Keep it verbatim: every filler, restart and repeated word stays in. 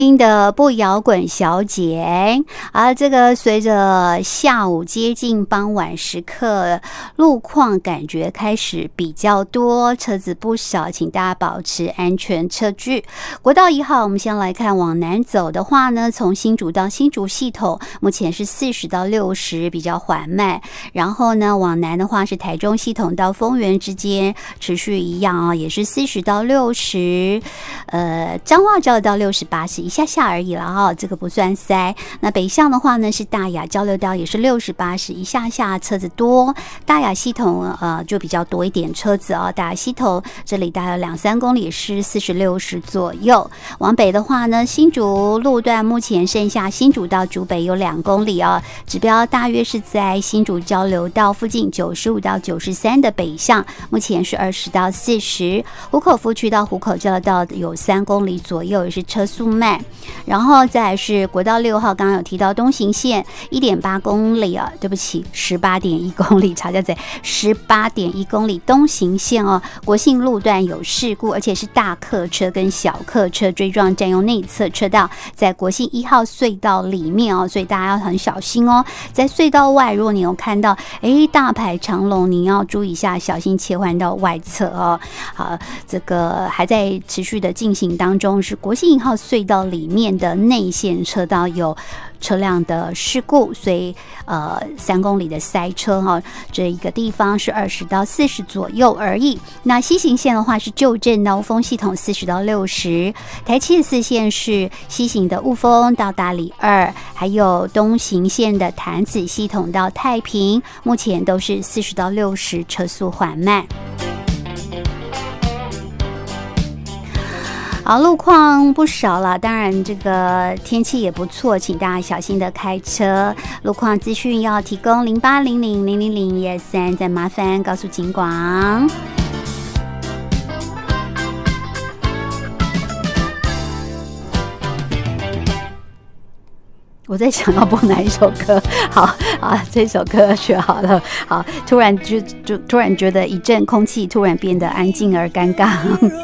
新的不摇滚小姐，而这个随着下午接近傍晚时刻，路况感觉开始比较多，车子不少，请大家保持安全车距。国道一号，我们先来看往南走的话呢，从新竹到新竹系统，目前是四十到六十，比较缓慢。然后呢，往南的话是台中系统到丰原之间，持续一样啊，也是四十到六十。呃，彰化交流道六十八十。一下下而已了哈，这个不算塞。那北向的话呢，是大雅交流道也是六十八十，一下下车子多。大雅系统呃就比较多一点车子啊、哦，大雅系统这里大概有两三公里是四十六十左右。往北的话呢，新竹路段目前剩下新竹到竹北有两公里啊、哦，指标大约是在新竹交流道附近九十五到九十三的北向，目前是二十到四十。湖口服区到湖口交流道有三公里左右，也是车速慢。然后再来是国道六号，刚刚有提到东行线 一点八公里啊，对不起 十八点一公里，查价在 十八点一公里东行线哦，国信路段有事故，而且是大客车跟小客车追撞占用内侧车道，在国信一号隧道里面哦，所以大家要很小心哦。在隧道外，如果你有看到诶大排长龙，你要注意一下，小心切换到外侧哦。好，这个还在持续的进行当中，是国信一号隧道里面的内线车道有车辆的事故，所以呃三公里的塞车哈、哦，这一个地方是二十到四十左右而已。那西行线的话是旧镇到雾峰系统四十到六十，台七十四线是西行的雾峰到大里二，还有东行线的潭子系统到太平，目前都是四十到六十，车速缓慢。好，路况不少了，当然这个天气也不错，请大家小心的开车。路况资讯要提供零八零零零零零一二三，再麻烦告诉警广。我在想要播哪一首歌，好啊，这首歌学好了，好，突然就就突然觉得一阵空气突然变得安静而尴尬。